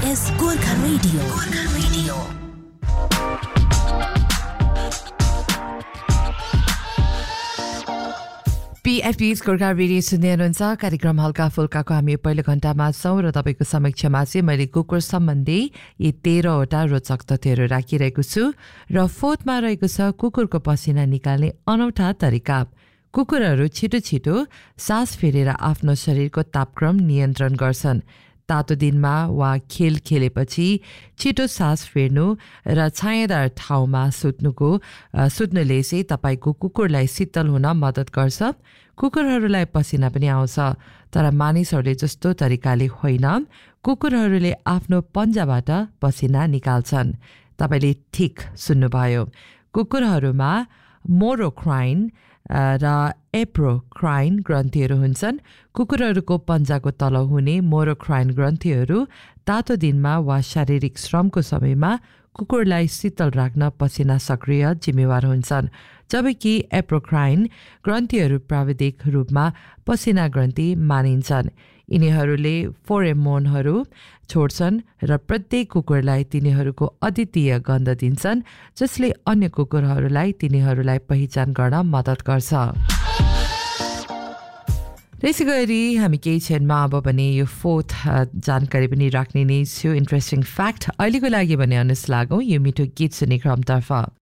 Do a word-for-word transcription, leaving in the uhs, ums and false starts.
S Gorkha radio Gorkha radio पीएफपी's Gorkha radio सुन्दै हुनुहुन्छ। कार्यक्रम हल्का फुल्काको हामी पहिलो घण्टामा छौँ र तपाईँको समक्षमा चाहिँ मैले कुकुर सम्बन्धी यी तेह्रवटा रोचक तथ्यहरू राखिरहेको छु र फोर्थमा रहेको छ कुकुरको पसिना निकाल्ने अनौठा तरिका। कुकुरहरू छिटो छिटो सास फेरेर आफ्नो शरीरको तापक्रम नियन्त्रण गर्छन्। तातो दिनमा वा खेल खेलेपछि छिटो सास फेर्नु र छायादार ठाउँमा सुत्नुको सुत्नुले चाहिँ तपाईँको कुकुरलाई शीतल हुन मद्दत गर्छ। कुकुरहरूलाई पसिना पनि आउँछ, तर मानिसहरूले जस्तो तरिकाले होइन। कुकुरहरूले आफ्नो पन्जाबाट पसिना निकाल्छन्। तपाईँले ठिक सुन्नुभयो। कुकुरहरूमा मोरोक्राइन र एप्रोक्राइन ग्रन्थीहरू हुन्छन्। कुकुरहरूको पन्जाको तल हुने मोरोक्राइन ग्रन्थीहरू तातो दिनमा वा शारीरिक श्रमको समयमा कुकुरलाई शीतल राख्न पसिना सक्रिय जिम्मेवार हुन्छन्, जबकि एप्रोक्राइन ग्रन्थीहरू प्राविधिक रूपमा पसिना ग्रन्थी मानिन्छन्। यिनीहरूले फोरेमोनहरू छोड्छन् र प्रत्येक कुकुरलाई तिनीहरूको अद्वितीय गन्ध दिन्छन्, जसले अन्य कुकुरहरूलाई तिनीहरूलाई पहिचान गर्न मद्दत गर्छ। त्यसै गरी हामी केही क्षणमा अब भने यो फोर्थ जानकारी पनि राख्ने नै छु, इन्ट्रेस्टिङ फ्याक्ट। अहिलेको लागि भने अनुस लागौँ यो मिठो गीत सुन्ने क्रमतर्फ।